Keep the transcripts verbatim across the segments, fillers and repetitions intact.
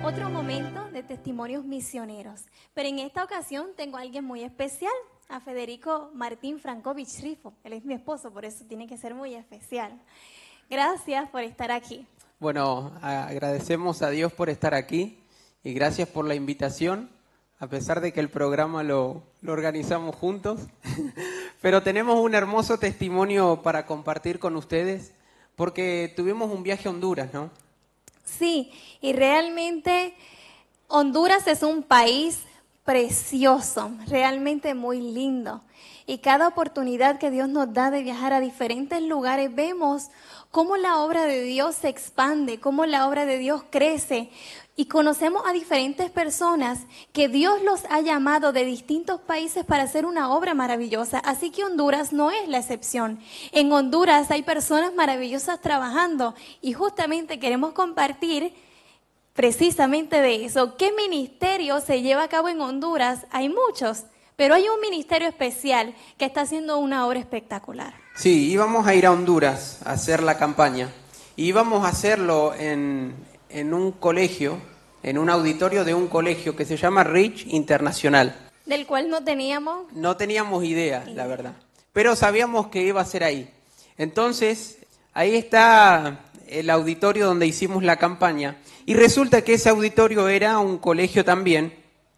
otro momento de testimonios misioneros, pero en esta ocasión tengo a alguien muy especial, a Federico Martín Frankovich Rifo. Él es mi esposo, por eso tiene que ser muy especial. Gracias por estar aquí. Bueno, agradecemos a Dios por estar aquí y gracias por la invitación, a pesar de que el programa lo, lo organizamos juntos. Pero tenemos un hermoso testimonio para compartir con ustedes, porque tuvimos un viaje a Honduras, ¿no? Sí, y realmente Honduras es un país precioso, realmente muy lindo. Y cada oportunidad que Dios nos da de viajar a diferentes lugares, vemos cómo la obra de Dios se expande, cómo la obra de Dios crece. Y conocemos a diferentes personas que Dios los ha llamado de distintos países para hacer una obra maravillosa. Así que Honduras no es la excepción. En Honduras hay personas maravillosas trabajando y justamente queremos compartir precisamente de eso. ¿Qué ministerio se lleva a cabo en Honduras? Hay muchos, pero hay un ministerio especial que está haciendo una obra espectacular. Sí, íbamos a ir a Honduras a hacer la campaña. Y íbamos a hacerlo en, en un colegio, en un auditorio de un colegio que se llama Rich Internacional. Del cual no teníamos... No teníamos idea, la verdad. Pero sabíamos que iba a ser ahí. Entonces, ahí está el auditorio donde hicimos la campaña. Y resulta que ese auditorio era un colegio también.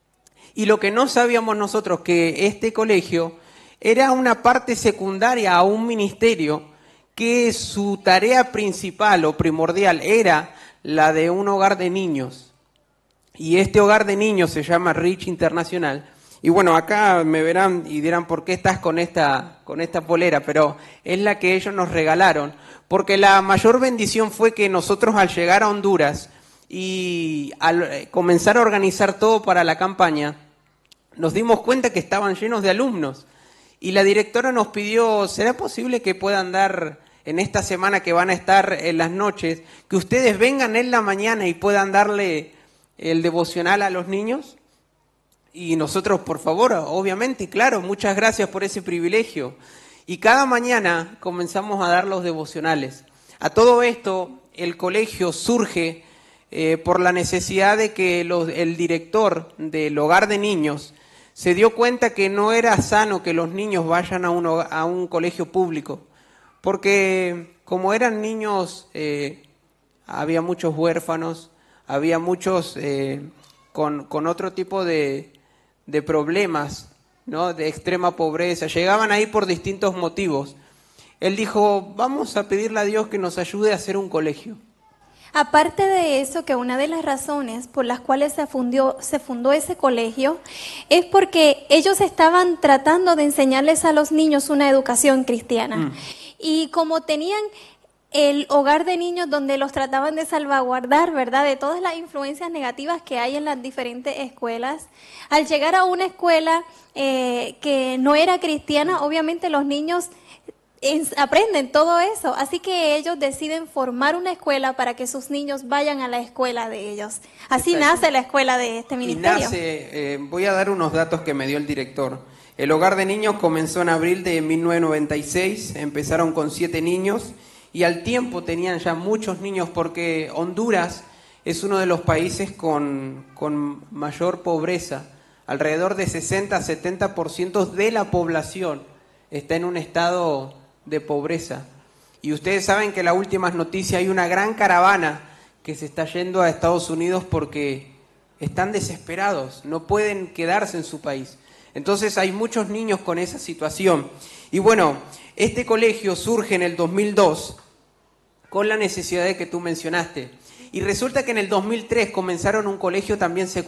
Y lo que no sabíamos nosotros, que este colegio era una parte secundaria a un ministerio que su tarea principal o primordial era la de un hogar de niños. Y este hogar de niños se llama Rich Internacional. Y bueno, acá me verán y dirán, ¿por qué estás con esta, con esta polera? Pero es la que ellos nos regalaron. Porque la mayor bendición fue que nosotros al llegar a Honduras y al comenzar a organizar todo para la campaña, nos dimos cuenta que estaban llenos de alumnos. Y la directora nos pidió, ¿será posible que puedan dar en esta semana que van a estar en las noches, que ustedes vengan en la mañana y puedan darle el devocional a los niños? Y nosotros, por favor, obviamente, claro, muchas gracias por ese privilegio. Y cada mañana comenzamos a dar los devocionales. A todo esto, el colegio surge eh, por la necesidad de que los, el director del hogar de niños se dio cuenta que no era sano que los niños vayan a un, a un colegio público, porque como eran niños, eh, había muchos huérfanos, había muchos eh, con, con otro tipo de, de problemas, ¿no? De extrema pobreza, llegaban ahí por distintos motivos. Él dijo, vamos a pedirle a Dios que nos ayude a hacer un colegio. Aparte de eso, que una de las razones por las cuales se fundó, se fundó ese colegio es porque ellos estaban tratando de enseñarles a los niños una educación cristiana. Mm. Y como tenían el hogar de niños donde los trataban de salvaguardar, ¿verdad?, de todas las influencias negativas que hay en las diferentes escuelas, al llegar a una escuela eh, que no era cristiana, obviamente los niños aprenden todo eso, así que ellos deciden formar una escuela para que sus niños vayan a la escuela de ellos. Así Exacto. nace la escuela de este ministerio. Y nace, eh, voy a dar unos datos que me dio el director. El hogar de niños comenzó en abril de mil novecientos noventa y seis, empezaron con siete niños y al tiempo tenían ya muchos niños porque Honduras es uno de los países con, con mayor pobreza. Alrededor de sesenta a setenta por ciento de la población está en un estado de pobreza. Y ustedes saben que en las últimas noticias hay una gran caravana que se está yendo a Estados Unidos porque están desesperados, no pueden quedarse en su país. Entonces hay muchos niños con esa situación. Y bueno, este colegio surge en el dos mil dos con la necesidad de que tú mencionaste. Y resulta que en el dos mil tres comenzaron un colegio también secundario.